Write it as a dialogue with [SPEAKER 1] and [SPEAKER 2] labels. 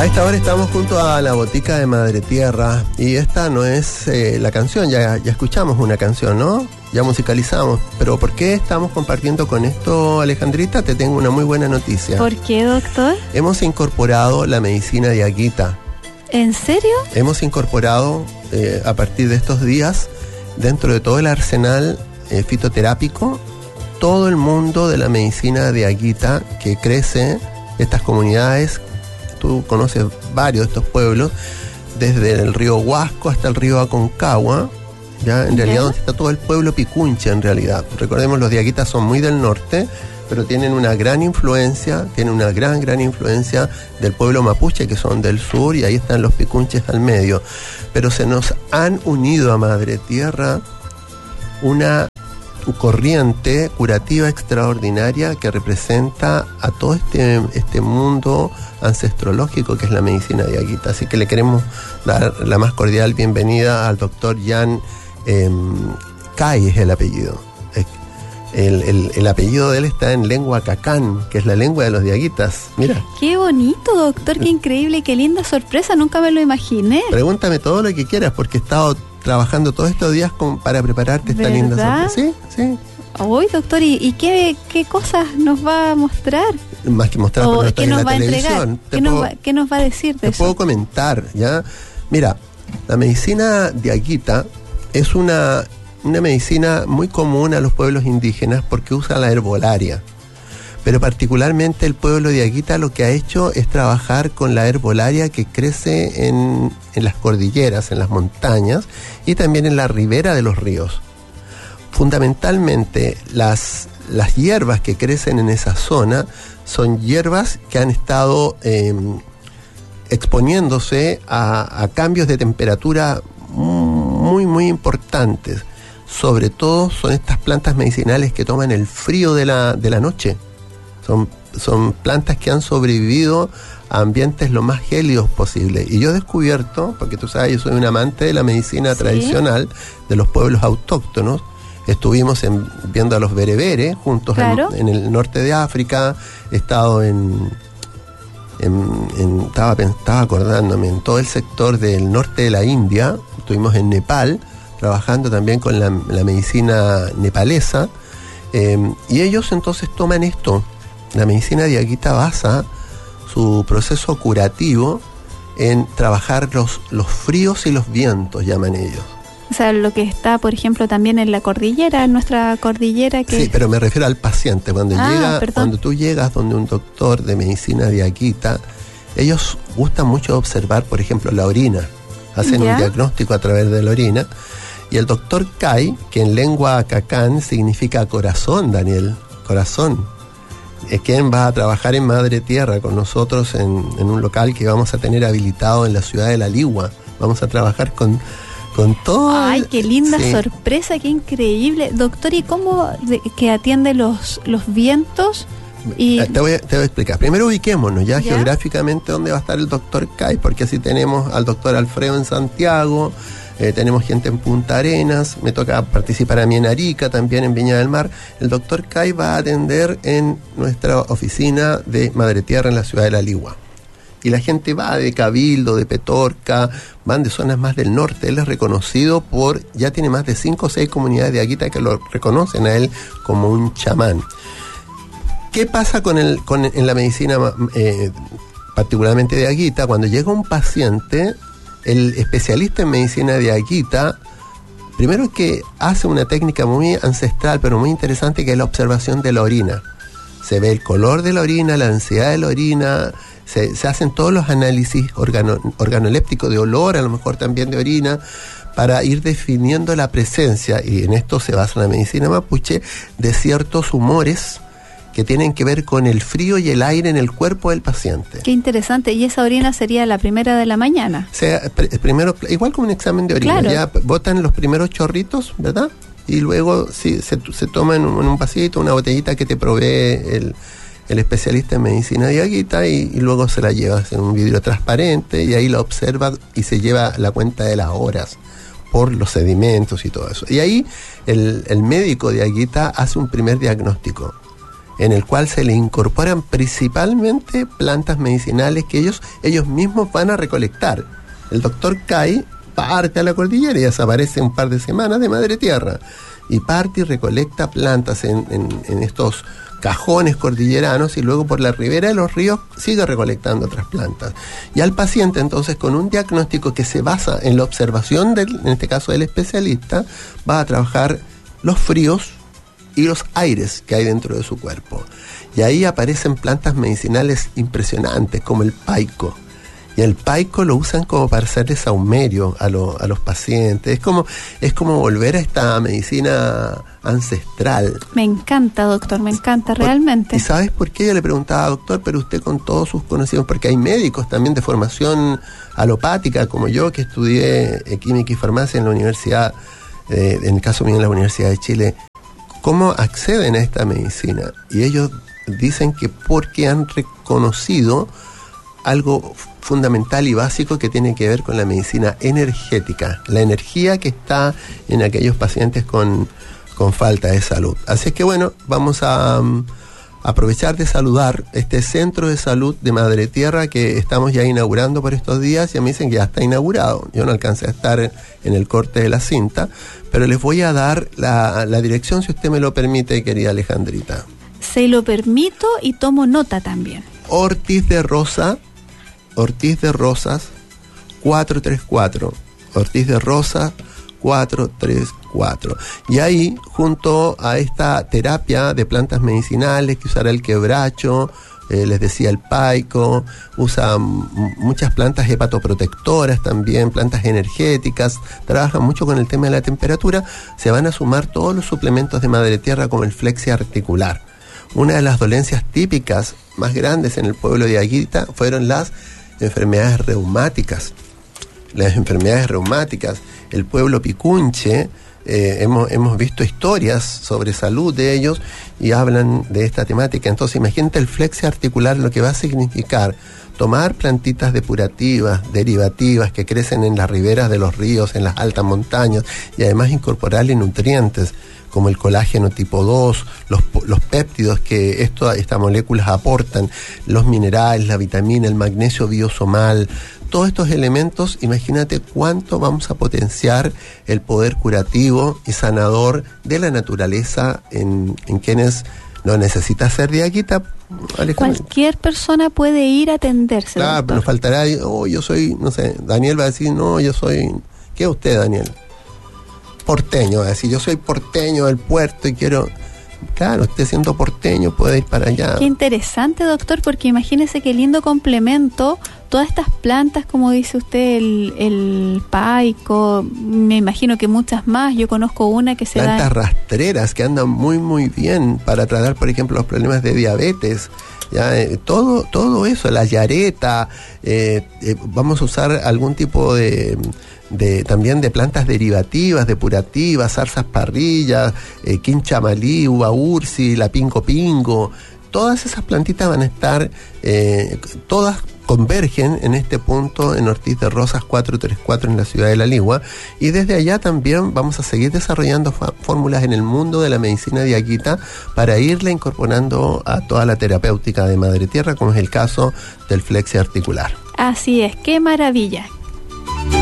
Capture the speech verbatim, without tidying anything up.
[SPEAKER 1] A esta hora estamos junto a la Botica de Madre Tierra y esta no es eh, la canción, ya, ya escuchamos una canción, ¿no? Ya musicalizamos, pero ¿por qué estamos compartiendo con esto, Alejandrita? Te tengo una muy buena noticia.
[SPEAKER 2] ¿Por qué, doctor?
[SPEAKER 1] Hemos incorporado la medicina diaguita.
[SPEAKER 2] ¿En serio?
[SPEAKER 1] Hemos incorporado eh, a partir de estos días, dentro de todo el arsenal eh, fitoterápico, todo el mundo de la medicina diaguita que crece, estas comunidades. Tú conoces varios de estos pueblos, desde el río Huasco hasta el río Aconcagua, ya en realidad donde está todo el pueblo picunche en realidad. Recordemos, los diaguitas son muy del norte, pero tienen una gran influencia, tienen una gran, gran influencia del pueblo mapuche, que son del sur, y ahí están los picunches al medio. Pero se nos han unido a Madre Tierra una corriente curativa extraordinaria que representa a todo este, este mundo ancestrológico que es la medicina diaguita. Así que le queremos dar la más cordial bienvenida al doctor Jan eh, Cay, es el apellido. El, el, el apellido de él está en lengua cacán, que es la lengua de los diaguitas. Mira.
[SPEAKER 2] Qué bonito, doctor, qué increíble y qué linda sorpresa, nunca me lo imaginé.
[SPEAKER 1] Pregúntame todo lo que quieras, porque he estado trabajando todos estos días con, para prepararte esta
[SPEAKER 2] ¿verdad?
[SPEAKER 1] linda sorpresa. Sí, sí.
[SPEAKER 2] Hoy, doctor, ¿y, y qué, qué cosas nos va a mostrar?
[SPEAKER 1] Más que mostrar, pero no está
[SPEAKER 2] ¿qué
[SPEAKER 1] en
[SPEAKER 2] nos
[SPEAKER 1] la
[SPEAKER 2] va a
[SPEAKER 1] televisión.
[SPEAKER 2] entregar?
[SPEAKER 1] Te
[SPEAKER 2] ¿Qué,
[SPEAKER 1] puedo,
[SPEAKER 2] nos va, ¿Qué nos va a decir de
[SPEAKER 1] te
[SPEAKER 2] eso?
[SPEAKER 1] puedo comentar, ¿ya? Mira, la medicina diaguita es una, una medicina muy común a los pueblos indígenas porque usa la herbolaria. Pero particularmente el pueblo diaguita lo que ha hecho es trabajar con la herbolaria que crece en, en las cordilleras, en las montañas y también en la ribera de los ríos. Fundamentalmente las, las hierbas que crecen en esa zona son hierbas que han estado eh, exponiéndose a, a cambios de temperatura muy, muy importantes. Sobre todo son estas plantas medicinales que toman el frío de la, de la noche. Son, son plantas que han sobrevivido a ambientes lo más gélidos posible. Y yo he descubierto, porque tú sabes, yo soy un amante de la medicina ¿sí? tradicional de los pueblos autóctonos. Estuvimos en, viendo a los bereberes juntos claro. en, en el norte de África. He estado en, en, en estaba, estaba acordándome, en todo el sector del norte de la India. Estuvimos en Nepal, trabajando también con la, la medicina nepalesa. Eh, y ellos entonces toman esto. La medicina diaguita basa su proceso curativo en trabajar los, los fríos y los vientos, llaman ellos.
[SPEAKER 2] O sea, lo que está, por ejemplo, también en la cordillera, en nuestra cordillera. Que...
[SPEAKER 1] Sí, pero me refiero al paciente. Cuando,
[SPEAKER 2] ah,
[SPEAKER 1] llega,
[SPEAKER 2] perdón.
[SPEAKER 1] cuando tú llegas donde un doctor de medicina diaguita, ellos gustan mucho observar, por ejemplo, la orina. Hacen ¿ya? un diagnóstico a través de la orina. Y el doctor Cay, que en lengua cacán significa corazón, Daniel, corazón, es quien va a trabajar en Madre Tierra con nosotros en, en un local que vamos a tener habilitado en la ciudad de La Ligua. Vamos a trabajar con, con todo.
[SPEAKER 2] ¡Ay,
[SPEAKER 1] el,
[SPEAKER 2] qué linda
[SPEAKER 1] sí.
[SPEAKER 2] sorpresa, qué increíble! Doctor, ¿y cómo de, que atiende los, los vientos? Y...
[SPEAKER 1] Te, voy a, te voy a explicar. Primero ubiquémonos ya, ¿ya? geográficamente dónde va a estar el doctor Cay, porque así tenemos al doctor Alfredo en Santiago. Eh, tenemos gente en Punta Arenas, me toca participar a mí en Arica, también en Viña del Mar. El doctor Cay va a atender en nuestra oficina de Madre Tierra en la ciudad de La Ligua. Y la gente va de Cabildo, de Petorca, van de zonas más del norte. Él es reconocido por, ya tiene más de cinco o seis comunidades de diaguita que lo reconocen a él como un chamán. ¿Qué pasa con el, con, en la medicina, eh, particularmente diaguita? Cuando llega un paciente, el especialista en medicina diaguita, primero que hace una técnica muy ancestral, pero muy interesante, que es la observación de la orina. Se ve el color de la orina, la densidad de la orina, se, se hacen todos los análisis organo, organolépticos de olor, a lo mejor también de orina, para ir definiendo la presencia, y en esto se basa la medicina mapuche, de ciertos humores que tienen que ver con el frío y el aire en el cuerpo del paciente.
[SPEAKER 2] Qué interesante. ¿Y esa orina sería la primera de la mañana?
[SPEAKER 1] O sea, pr- primero, igual como un examen de orina, claro. Ya botan los primeros chorritos, ¿verdad? Y luego sí, se, se toma en un, en un vasito una botellita que te provee el, el especialista en medicina diaguita, y, y luego se la llevas en un vidrio transparente y ahí la observa y se lleva la cuenta de las horas por los sedimentos y todo eso. Y ahí el, el médico diaguita hace un primer diagnóstico. en el cual se le incorporan principalmente plantas medicinales que ellos, ellos mismos van a recolectar. El doctor Kai parte a la cordillera y desaparece un par de semanas de madre tierra, y parte y recolecta plantas en, en, en estos cajones cordilleranos, y luego por la ribera de los ríos sigue recolectando otras plantas. Y al paciente, entonces, con un diagnóstico que se basa en la observación, del, en este caso del especialista, va a trabajar los fríos y los aires que hay dentro de su cuerpo. Y ahí aparecen plantas medicinales impresionantes, como el paico. Y el paico lo usan como para hacerle saumerio a, lo, a los pacientes. Es como, es como volver a esta medicina ancestral.
[SPEAKER 2] Me encanta, doctor, me encanta, realmente.
[SPEAKER 1] ¿Y sabes por qué? Yo le preguntaba, doctor, pero usted con todos sus conocimientos, porque hay médicos también de formación alopática, como yo, que estudié eh, química y farmacia en la universidad, eh, en el caso mío en la Universidad de Chile. ¿Cómo acceden a esta medicina? Y ellos dicen que porque han reconocido algo fundamental y básico que tiene que ver con la medicina energética, la energía que está en aquellos pacientes con, con falta de salud. Así es que bueno, vamos a um, aprovechar de saludar este centro de salud de Madre Tierra que estamos ya inaugurando por estos días, y me dicen que ya está inaugurado. Yo no alcancé a estar en el corte de la cinta, pero les voy a dar la, la dirección, si usted me lo permite, querida Alejandrita.
[SPEAKER 2] Se lo permito y tomo nota también.
[SPEAKER 1] Ortiz de Rosa, Ortiz de Rosas, cuatrocientos treinta y cuatro. Ortiz de Rosas, cuatrocientos treinta y cuatro. Y ahí, junto a esta terapia de plantas medicinales que usará el quebracho, eh, les decía el paico, usa m- muchas plantas hepatoprotectoras también, plantas energéticas, trabajan mucho con el tema de la temperatura, se van a sumar todos los suplementos de Madre Tierra como el flexia articular. Una de las dolencias típicas más grandes en el pueblo de Aguita fueron las enfermedades reumáticas. Las enfermedades reumáticas, el pueblo picunche, eh, hemos, hemos visto historias sobre salud de ellos y hablan de esta temática. Entonces imagínate el flexia articular, lo que va a significar tomar plantitas depurativas, derivativas, que crecen en las riberas de los ríos, en las altas montañas, y además incorporarle nutrientes como el colágeno tipo dos, los, los péptidos que esto, estas moléculas aportan, los minerales, la vitamina, el magnesio biosomal, todos estos elementos. Imagínate cuánto vamos a potenciar el poder curativo y sanador de la naturaleza en, en quienes no necesita ser de Aguita, Alejandro.
[SPEAKER 2] Cualquier persona puede ir a atenderse.
[SPEAKER 1] Claro,
[SPEAKER 2] doctor.
[SPEAKER 1] nos faltará, oh, yo soy, no sé, Daniel va a decir, no, yo soy, ¿qué es usted, Daniel? Porteño, va a decir, yo soy porteño del puerto y quiero... Claro, usted siendo porteño puede ir para allá.
[SPEAKER 2] Qué interesante, doctor, porque imagínese qué lindo complemento, todas estas plantas, como dice usted, el, el paico, me imagino que muchas más. Yo conozco una que se da...
[SPEAKER 1] Plantas rastreras que andan muy muy bien para tratar, por ejemplo, los problemas de diabetes. Ya, eh, todo, todo eso, la yareta, eh, eh, vamos a usar algún tipo de... De, también de plantas derivativas, depurativas, zarzas parrillas, eh, quinchamalí, uva ursi, la pinco pingo. Todas esas plantitas van a estar, eh, todas convergen en este punto en Ortiz de Rosas cuatrocientos treinta y cuatro en la ciudad de La Ligua, y desde allá también vamos a seguir desarrollando fa- fórmulas en el mundo de la medicina de Aguita para irla incorporando a toda la terapéutica de Madre Tierra, como es el caso del flexia articular.
[SPEAKER 2] Así es, qué maravilla,